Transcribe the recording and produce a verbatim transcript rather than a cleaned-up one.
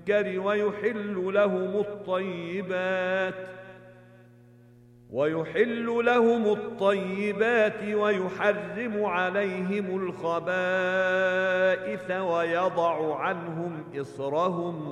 المنكر ويحل لهم الطيبات ويحل لهم الطيبات ويحرم عليهم الخبائث ويضع عنهم إصرهم